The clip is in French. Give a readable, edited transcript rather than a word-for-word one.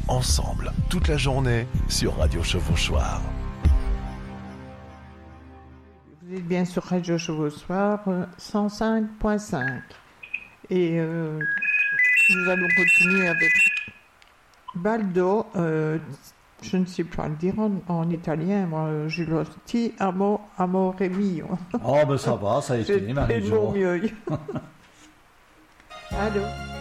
ensemble, toute la journée, sur Radio Chevauchoir. Vous êtes bien sur Radio Chevauchoir 105.5. Et nous allons continuer avec Baldo. Je ne sais pas le dire en italien, moi, Giulotti amore mio. Oh, ben ça va, ça a été, Marie-Jo. C'est mieux. Allô.